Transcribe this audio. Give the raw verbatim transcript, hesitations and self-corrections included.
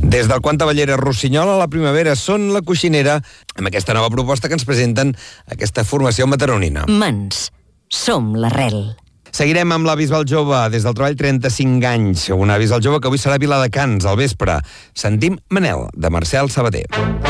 Des del Quanta Ballera Rossinyola a la primavera són la coixinera amb aquesta nova proposta que ens presenten aquesta formació mataronina. Mans, som l'arrel. Seguirem amb la Bisbal Jove, des del treball trenta-cinc anys. Una Bisbal Jove que avui serà a Viladecans, al vespre. Sentim Manel, de Marcel Sabater.